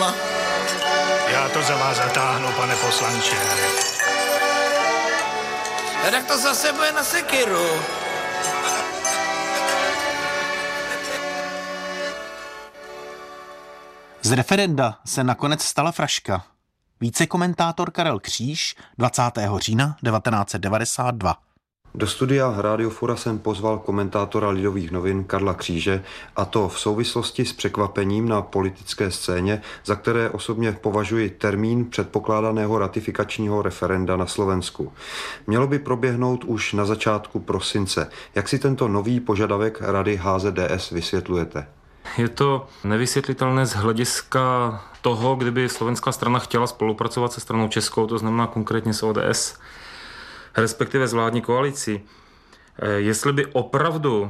doma. Já to za vás zatáhnu, pane poslanče. Tak to zase bude na sekiru. Z referenda se nakonec stala fraška. Vícekomentátor Karel Kříž 20. října 1992. Do studia Rádio Fora jsem pozval komentátora Lidových novin Karla Kříže, a to v souvislosti s překvapením na politické scéně, za které osobně považuji termín předpokládaného ratifikačního referenda na Slovensku. Mělo by proběhnout už na začátku prosince. Jak si tento nový požadavek Rady HZDS vysvětlujete? Je to nevysvětlitelné z hlediska toho, kdyby slovenská strana chtěla spolupracovat se stranou českou, to znamená konkrétně s ODS, respektive s vládní koalicí. Jestli by opravdu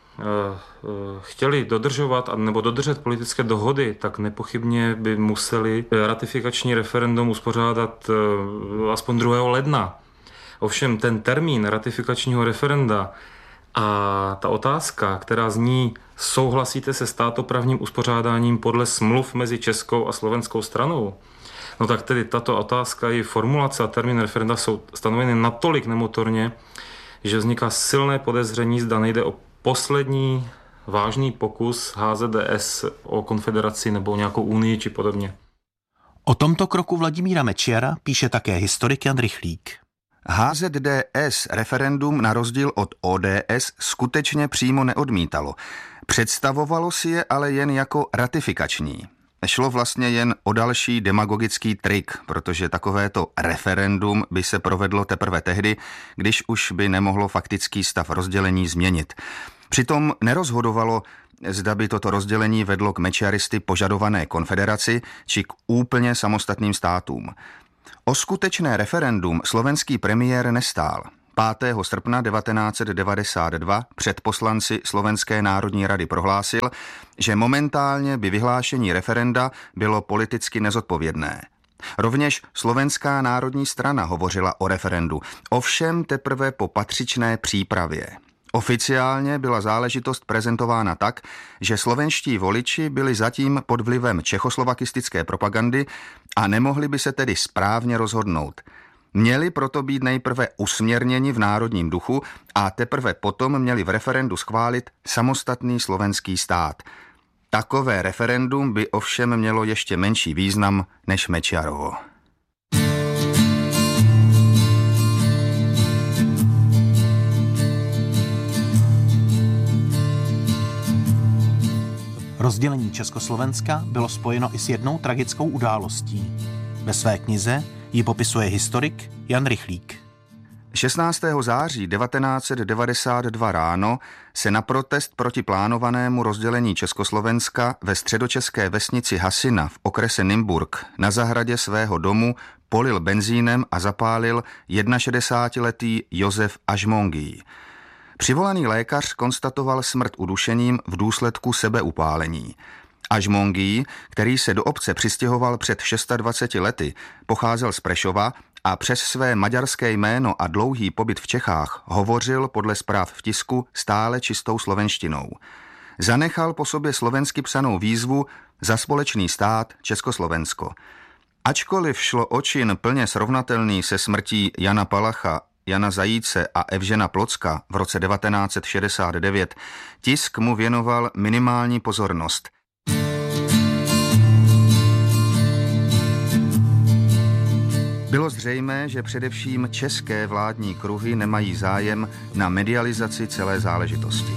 chtěli dodržovat nebo dodržet politické dohody, tak nepochybně by museli ratifikační referendum uspořádat aspoň 2. ledna. Ovšem ten termín ratifikačního referenda a ta otázka, která zní, souhlasíte se státoprávním uspořádáním podle smluv mezi českou a slovenskou stranou, no tak tedy tato otázka i formulace a termín referenda jsou stanoveny natolik nemotorně, že vzniká silné podezření, zda nejde o poslední vážný pokus HZDS o konfederaci nebo nějakou unii či podobně. O tomto kroku Vladimíra Mečiara píše také historik Jan Rychlík. HZDS referendum na rozdíl od ODS skutečně přímo neodmítalo. Představovalo si je ale jen jako ratifikační. Šlo vlastně jen o další demagogický trik, protože takovéto referendum by se provedlo teprve tehdy, když už by nemohlo faktický stav rozdělení změnit. Přitom nerozhodovalo, zda by toto rozdělení vedlo k mečiaristy požadované konfederaci či k úplně samostatným státům. O skutečné referendum slovenský premiér nestál. 5. srpna 1992 před poslanci Slovenské národní rady prohlásil, že momentálně by vyhlášení referenda bylo politicky nezodpovědné. Rovněž Slovenská národní strana hovořila o referendu, ovšem teprve po patřičné přípravě. Oficiálně byla záležitost prezentována tak, že slovenští voliči byli zatím pod vlivem čechoslovakistické propagandy a nemohli by se tedy správně rozhodnout. Měli proto být nejprve usměrněni v národním duchu a teprve potom měli v referendu schválit samostatný slovenský stát. Takové referendum by ovšem mělo ještě menší význam než Mečiarovo. Rozdělení Československa bylo spojeno i s jednou tragickou událostí. Ve své knize ji popisuje historik Jan Rychlík. 16. září 1992 ráno se na protest proti plánovanému rozdělení Československa ve středočeské vesnici Hasina v okrese Nymburk na zahradě svého domu polil benzínem a zapálil 61letý Josef Ažmongý. Přivolaný lékař konstatoval smrt udušením v důsledku sebeupálení. Ažmongý, který se do obce přistěhoval před 26 lety, pocházel z Prešova a přes své maďarské jméno a dlouhý pobyt v Čechách hovořil podle zpráv v tisku stále čistou slovenštinou. Zanechal po sobě slovensky psanou výzvu za společný stát Československo. Ačkoliv šlo o čin plně srovnatelný se smrtí Jana Palacha, Jana Zajíce a Evžena Plocka v roce 1969, tisk mu věnoval minimální pozornost. Bylo zřejmé, že především české vládní kruhy nemají zájem na medializaci celé záležitosti.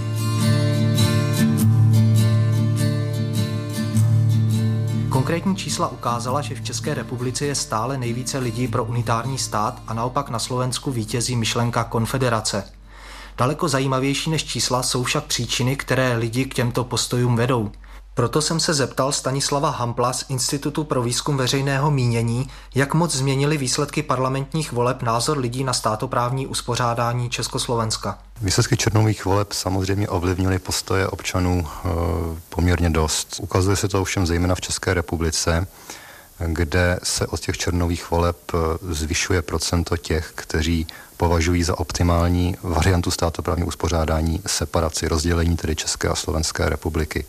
Konkrétní čísla ukázala, že v České republice je stále nejvíce lidí pro unitární stát a naopak na Slovensku vítězí myšlenka konfederace. Daleko zajímavější než čísla jsou však příčiny, které lidi k těmto postojům vedou. Proto jsem se zeptal Stanislava Hampla z Institutu pro výzkum veřejného mínění, jak moc změnily výsledky parlamentních voleb názor lidí na státoprávní uspořádání Československa. Výsledky červnových voleb samozřejmě ovlivnily postoje občanů poměrně dost. Ukazuje se to ovšem zejména v České republice, kde se od těch červnových voleb zvyšuje procento těch, kteří považují za optimální variantu státoprávního uspořádání separaci, rozdělení tedy České a Slovenské republiky.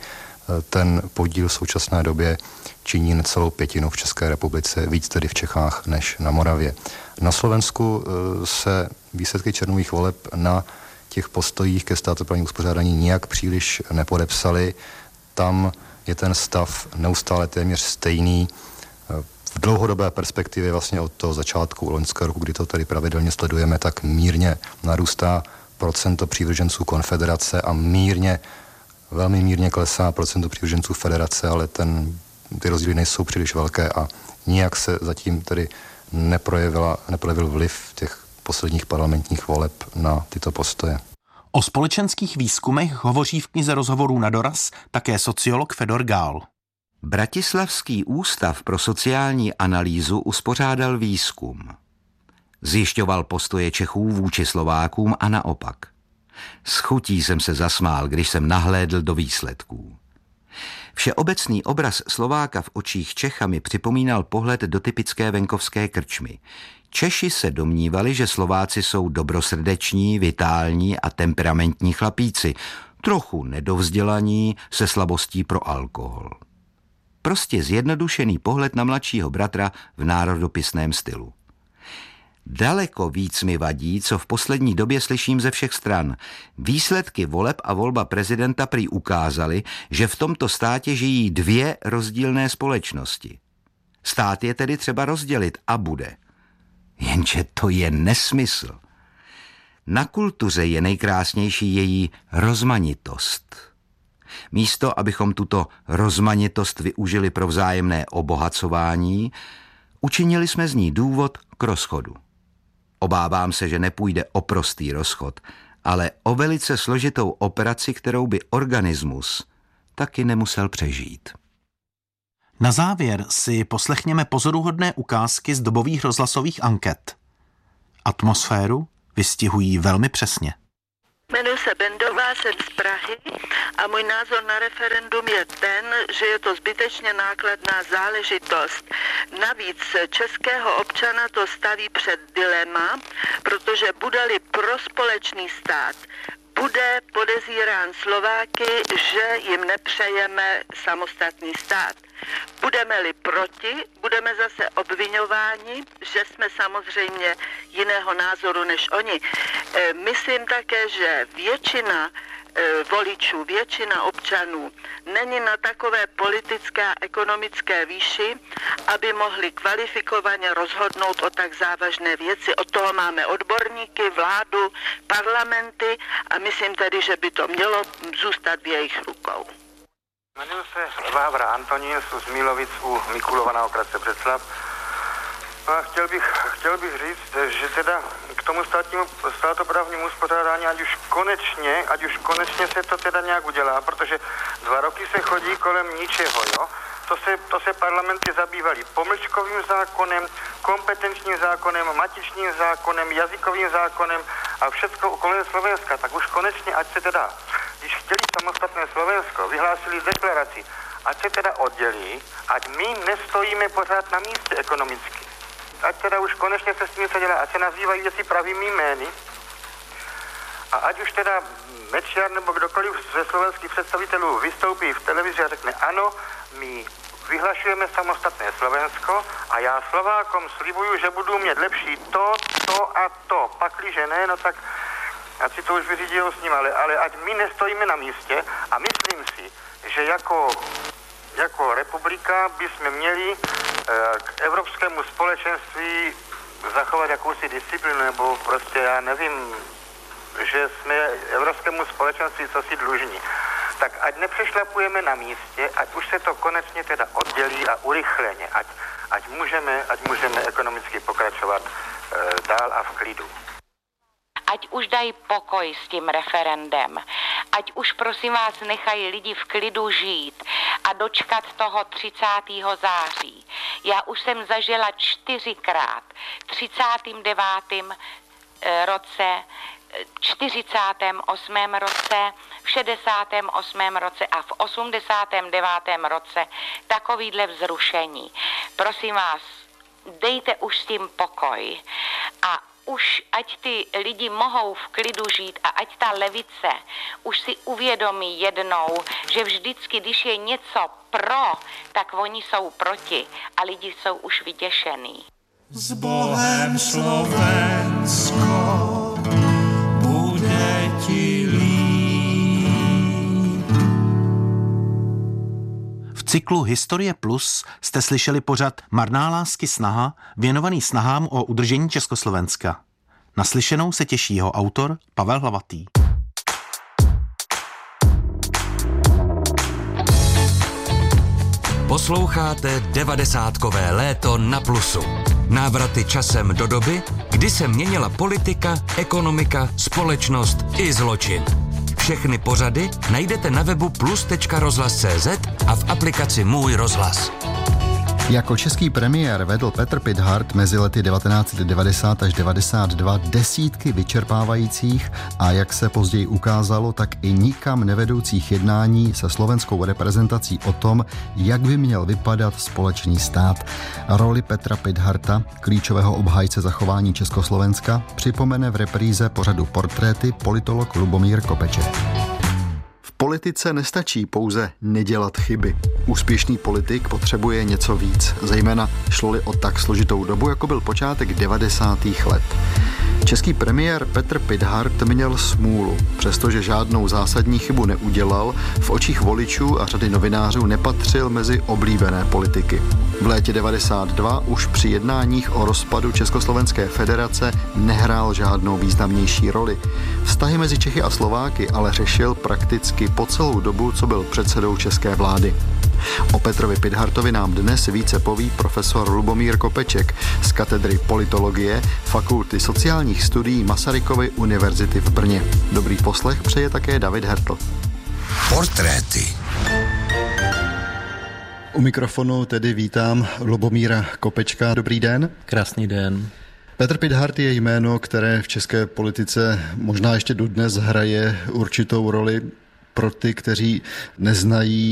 ten podíl v současné době činí necelou 1/5 v České republice, víc tedy v Čechách než na Moravě. Na Slovensku se výsledky červnových voleb na těch postojích ke státoprávnímu uspořádání nijak příliš nepodepsaly. Tam je ten stav neustále téměř stejný. V dlouhodobé perspektivě vlastně od toho začátku loňského roku, kdy to tady pravidelně sledujeme, tak mírně narůstá procento přívrženců konfederace a velmi mírně klesá procento přívrženců federace, ale ty rozdíly nejsou příliš velké a nijak se zatím tedy neprojevil vliv těch posledních parlamentních voleb na tyto postoje. O společenských výzkumech hovoří v knize rozhovorů na doraz také sociolog Fedor Gál. Bratislavský ústav pro sociální analýzu uspořádal výzkum. Zjišťoval postoje Čechů vůči Slovákům a naopak. S chutí jsem se zasmál, když jsem nahlédl do výsledků. Všeobecný obraz Slováka v očích Čecha mi připomínal pohled do typické venkovské krčmy. Češi se domnívali, že Slováci jsou dobrosrdeční, vitální a temperamentní chlapíci, trochu nedovzdělaní, se slabostí pro alkohol. Prostě zjednodušený pohled na mladšího bratra v národopisném stylu. Daleko víc mi vadí, co v poslední době slyším ze všech stran. Výsledky voleb a volba prezidenta prý ukázaly, že v tomto státě žijí 2 rozdílné společnosti. Stát je tedy třeba rozdělit a bude. Jenže to je nesmysl. Na kultuře je nejkrásnější její rozmanitost. Místo, abychom tuto rozmanitost využili pro vzájemné obohacování, učinili jsme z ní důvod k rozchodu. Obávám se, že nepůjde o prostý rozchod, ale o velice složitou operaci, kterou by organismus taky nemusel přežít. Na závěr si poslechněme pozoruhodné ukázky z dobových rozhlasových anket. Atmosféru vystihují velmi přesně. Jmenuji se Bendová, jsem z Prahy a můj názor na referendum je ten, že je to zbytečně nákladná záležitost. Navíc českého občana to staví před dilema, protože bude-li pro společný stát, bude podezírán Slováky, že jim nepřejeme samostatný stát. Budeme-li proti, budeme zase obviňováni, že jsme samozřejmě jiného názoru než oni. Myslím také, že většina voličů, většina občanů není na takové politické a ekonomické výši, aby mohli kvalifikovaně rozhodnout o tak závažné věci. Od toho máme odborníky, vládu, parlamenty a myslím tedy, že by to mělo zůstat v jejich rukou. Jmenuji se Vávra Antonín, jsem z Mílovic u Mikulova na okresce Břeclav. A chtěl bych říct, že teda k tomu státoprávnímu uspořádání, ať už konečně se to teda nějak udělá, protože 2 roky se chodí kolem ničeho, jo. To se parlamenty zabývaly pomlčkovým zákonem, kompetenčním zákonem, matičním zákonem, jazykovým zákonem a všecko kolem Slovenska. Tak už konečně, ať se teda, když chtěli samostatné Slovensko, vyhlásili deklaraci, ať se teda oddělí, ať my nestojíme pořád na místě ekonomicky. Ať teda už konečně se s tím něco dělá, ať se nazývají věci pravými jmény. A ať už teda Mečiar nebo kdokoliv ze slovenských představitelů vystoupí v televizi a řekne ano, my vyhlašujeme samostatné Slovensko a já Slovákom slibuju, že budu mít lepší to a to. Pakliže ne, no tak ať si to už vyřídí s ním, ale ať my nestojíme na místě a myslím si, že jako republika bychom měli k evropskému společenství zachovat jakousi disciplínu, nebo prostě já nevím, že jsme evropskému společenství cosi dlužní. Tak ať nepřešlapujeme na místě, ať už se to konečně teda oddělí a urychleně, ať můžeme ekonomicky pokračovat dál a v klidu. Ať už dají pokoj s tím referendem, ať už prosím vás nechají lidi v klidu žít a dočkat toho 30. září. Já už jsem zažila 4krát, v 39. roce, 48. roce, v 68. roce a v 89. roce takovýhle vzrušení. Prosím vás, dejte už s tím pokoj a už ať ty lidi mohou v klidu žít a ať ta levice už si uvědomí jednou, že vždycky, když je něco pro, tak oni jsou proti a lidi jsou už vyděšený. S Bohem Slovensko, bude ti líp. V cyklu Historie Plus jste slyšeli pořad Marná lásky snaha, věnovaný snahám o udržení Československa. Naslyšenou se těší jeho autor Pavel Hlavatý. Posloucháte 90kové léto na Plusu. Návraty časem do doby, kdy se měnila politika, ekonomika, společnost i zločin. Všechny pořady najdete na webu plus.rozhlas.cz a v aplikaci Můj rozhlas. Jako český premiér vedl Petr Pithart mezi lety 1990 až 92 desítky vyčerpávajících a jak se později ukázalo, tak i nikam nevedoucích jednání se slovenskou reprezentací o tom, jak by měl vypadat společný stát. Roli Petra Pitharta, klíčového obhájce zachování Československa, připomene v repríze pořadu Portréty politolog Lubomír Kopeček. V politice nestačí pouze nedělat chyby. Úspěšný politik potřebuje něco víc, zejména šlo-li o tak složitou dobu, jako byl počátek 90. let. Český premiér Petr Pithart měl smůlu, přestože žádnou zásadní chybu neudělal, v očích voličů a řady novinářů nepatřil mezi oblíbené politiky. V létě 92 už při jednáních o rozpadu Československé federace nehrál žádnou významnější roli. Vztahy mezi Čechy a Slováky ale řešil prakticky po celou dobu, co byl předsedou české vlády. O Petrovi Pithartovi nám dnes více poví profesor Lubomír Kopeček z katedry politologie Fakulty sociálních studií Masarykovy univerzity v Brně. Dobrý poslech přeje také David Hertl. Portréty. U mikrofonu tedy vítám Lubomíra Kopečka. Dobrý den. Krásný den. Petr Pithart je jméno, které v české politice možná ještě dodnes hraje určitou roli. Pro ty, kteří neznají